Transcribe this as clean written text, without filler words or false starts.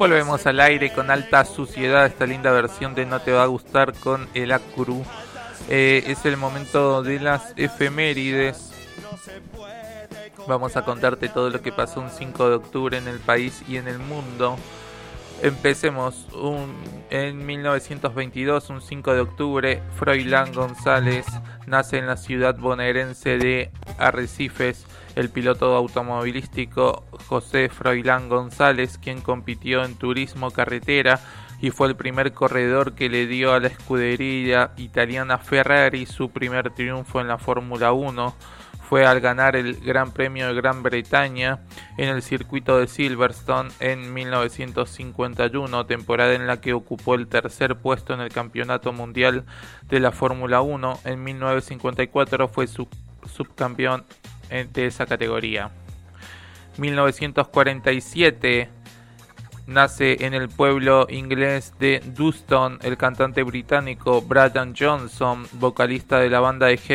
Volvemos al aire con Alta Suciedad, esta linda versión de No Te Va a Gustar con el Acru. Es el momento de las efemérides. Vamos a contarte todo lo que pasó un 5 de octubre en el país y en el mundo. Empecemos. En 1922, un 5 de octubre, Froilán González nace en la ciudad bonaerense de Arrecifes. El piloto automovilístico José Froilán González, quien compitió en turismo carretera y fue el primer corredor que le dio a la escudería italiana Ferrari su primer triunfo en la Fórmula 1. Fue al ganar el Gran Premio de Gran Bretaña en el circuito de Silverstone en 1951, temporada en la que ocupó el tercer puesto en el Campeonato Mundial de la Fórmula 1. En 1954 fue subcampeón de esa categoría. 1947 nace en el pueblo inglés de Duston el cantante británico Brian Johnson, vocalista de la banda de heavy